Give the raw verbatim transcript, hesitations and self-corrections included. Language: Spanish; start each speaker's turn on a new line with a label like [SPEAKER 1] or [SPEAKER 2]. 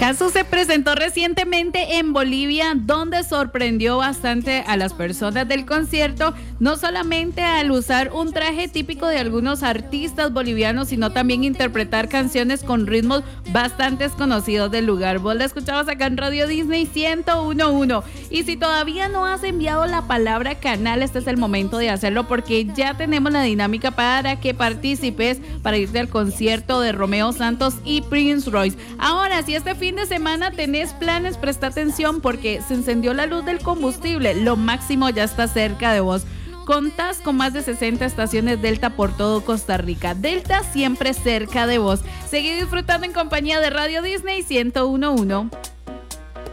[SPEAKER 1] caso se presentó recientemente en Bolivia, donde sorprendió bastante a las personas del concierto, no solamente al usar un traje típico de algunos artistas bolivianos, sino también interpretar canciones con ritmos bastante conocidos del lugar. Vos la escuchabas acá en Radio Disney ciento uno punto uno. Y si todavía no has enviado la palabra canal, este es el momento de hacerlo, porque ya tenemos la dinámica para que participes para irte al concierto de Romeo Santos y Prince Royce. Ahora, si este fin de semana tenés planes, presta atención porque se encendió la luz del combustible. Lo máximo ya está cerca de vos. Contás con más de sesenta estaciones Delta por todo Costa Rica. Delta siempre cerca de vos. Seguí disfrutando en compañía de Radio Disney ciento uno punto uno.